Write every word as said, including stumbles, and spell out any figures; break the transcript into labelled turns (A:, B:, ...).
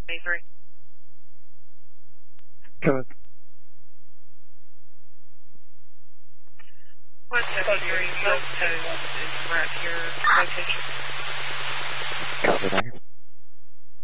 A: twenty-three.
B: Code.
A: one seven three, both toes is right here location.
B: Copy that.